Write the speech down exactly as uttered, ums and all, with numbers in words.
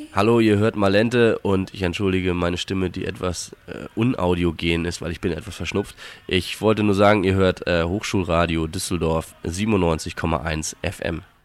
Hallo, ihr hört Malente und ich entschuldige meine Stimme, die etwas äh, unaudiogen ist, weil ich bin etwas verschnupft. Ich wollte nur sagen, ihr hört äh, Hochschulradio Düsseldorf siebenundneunzig Komma eins F M.